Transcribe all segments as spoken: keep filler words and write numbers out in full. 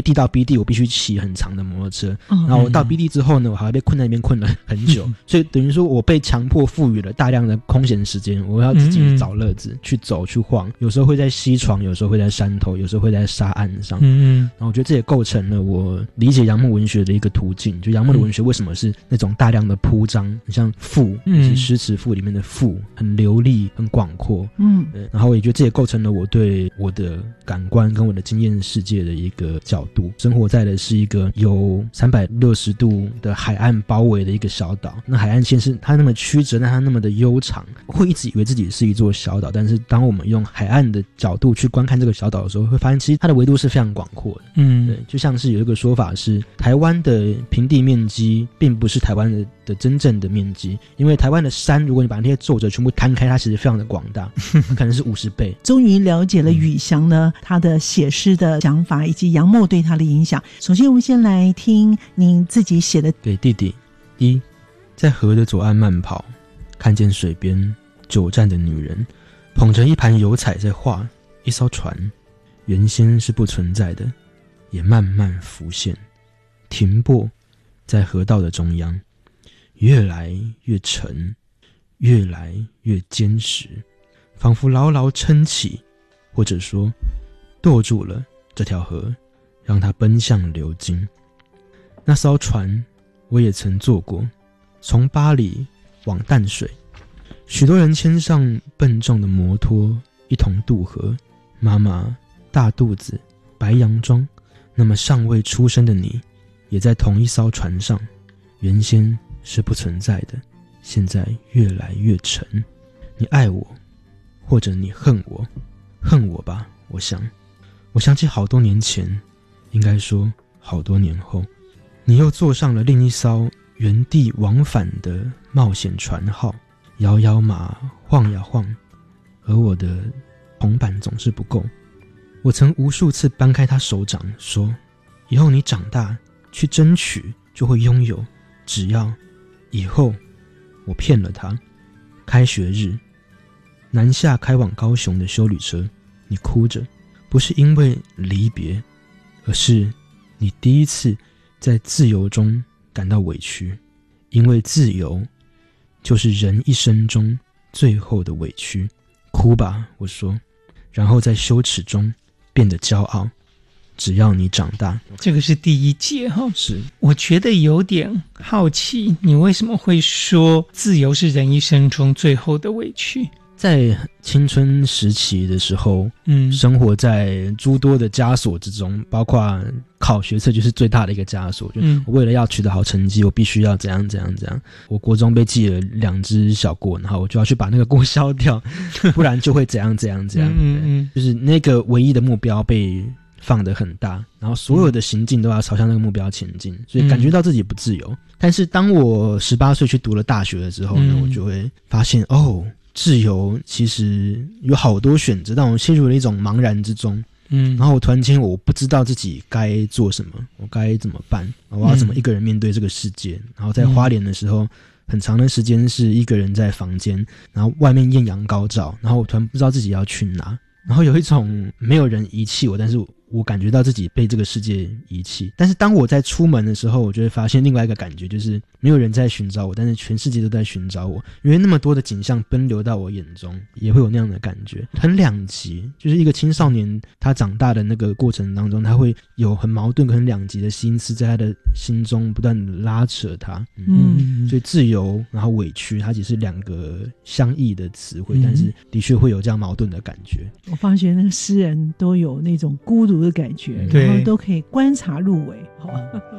地到 B 地我必须骑很长的摩托车，嗯、然后我到 B 地之后呢，我还会被困在那边困了很久，嗯、所以等于说我被强迫赋予了大量的空闲时间，我要自己找乐子，嗯、去走去晃，有时候会在溪床，有时候会在山头，有时候会在沙岸上，嗯，然后我觉得这也构成了我理解杨牧文学的一个途径，就杨牧的文学为什么是那种大量的铺张，像赋以及诗词赋里面的赋很流利很广阔，嗯，然后我也觉得这也构成了我对我的感官跟我的经验世界的一个角度。生活在的是一个有三百六十度的海岸包围的一个小岛，那海岸线是它那么曲折，但它那么的悠长，会一直以为自己是一座小岛，但是当我们用海岸的角度去观看这个小岛的时候，会发现其实它的维度是非常广阔的。嗯，对，就像是有一个说法是，台湾的平地面积并不是台湾的的真正的面积，因为台湾的山，如果你把那些皱褶全部摊开，它其实非常的广大，可能是五十倍。 终于了解了宇翔呢，他的写诗的想法以及杨牧对他的影响。首先我们先来听您自己写的。 给弟弟。一，在河的左岸慢跑，看见水边久站的女人捧着一盘油彩在画一艘船，原先是不存在的，也慢慢浮现，停泊在河道的中央，越来越沉，越来越坚实，仿佛牢牢撑起，或者说舵住了这条河，让它奔向流经。那艘船我也曾坐过，从巴黎往淡水，许多人牵上笨重的摩托一同渡河，妈妈大肚子白洋装，那么尚未出生的你也在同一艘船上，原先是不存在的，现在越来越沉。你爱我，或者你恨我，恨我吧，我想我想起好多年前，应该说好多年后，你又坐上了另一艘原地往返的冒险船号，摇摇马，晃呀晃，而我的铜板总是不够。我曾无数次搬开他手掌，说以后你长大去争取就会拥有，只要以后。我骗了他。开学日，南下开往高雄的休旅车，你哭着，不是因为离别，而是你第一次在自由中感到委屈，因为自由就是人一生中最后的委屈。哭吧，我说，然后在羞耻中变得骄傲，只要你长大。 这个是第一节哈， 是。 我觉得有点好奇，你为什么会说自由是人一生中最后的委屈？ 在青春时期的时候，嗯，生活在诸多的枷锁之中，包括考学测就是最大的一个枷锁。就我为了要取得好成绩，我必须要怎样怎样怎样。我国中被记了两只小过，然后我就要去把那个过消掉，不然就会怎样怎样怎样。嗯嗯，就是那个唯一的目标被放得很大，然后所有的行径都要朝向那个目标前进，所以感觉到自己不自由。嗯、但是当我十八岁去读了大学了之后呢，嗯、我就会发现哦。自由其实有好多选择，但我陷入了一种茫然之中。嗯，然后我突然间我不知道自己该做什么，我该怎么办，我要怎么一个人面对这个世界。嗯、然后在花莲的时候，很长的时间是一个人在房间，然后外面艳阳高照，然后我突然不知道自己要去哪，然后有一种没有人遗弃我，但是我我感觉到自己被这个世界遗弃。但是当我在出门的时候，我就会发现另外一个感觉，就是没有人在寻找我，但是全世界都在寻找我，因为那么多的景象奔流到我眼中，也会有那样的感觉。很两极，就是一个青少年他长大的那个过程当中，他会有很矛盾很两极的心思在他的心中不断的拉扯他。嗯，嗯所以自由然后委屈，它只是两个相异的词汇，嗯、但是的确会有这样矛盾的感觉。 我发觉那个诗人都有那种孤独的感觉，嗯、然后都可以观察入微。好。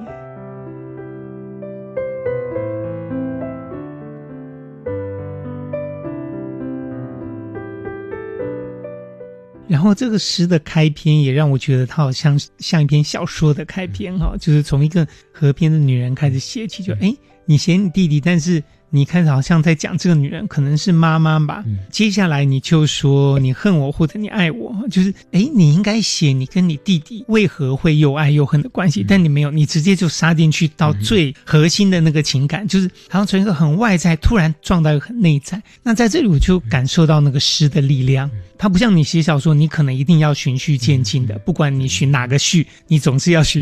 然后这个诗的开篇也让我觉得它好像像一篇小说的开篇哈，就是从一个河边的女人开始写起，就哎，你写你弟弟，但是你开始好像在讲这个女人可能是妈妈吧、嗯、接下来你就说你恨我或者你爱我，就是诶你应该写你跟你弟弟为何会又爱又恨的关系、嗯、但你没有，你直接就杀进去到最核心的那个情感、嗯、就是好像从一个很外在突然撞到一个很内在。那在这里我就感受到那个诗的力量、嗯、它不像你写小说，你可能一定要循序渐进的，不管你循哪个序你总是要循